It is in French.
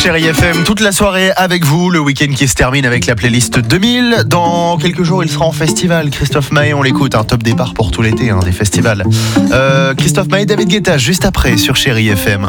Chérie FM, toute la soirée avec vous, le week-end qui se termine avec la playlist 2000. Dans quelques jours, il sera en festival. Christophe Maé, on l'écoute, un top départ pour tout l'été des festivals. Christophe Maé, David Guetta, juste après sur Chérie FM.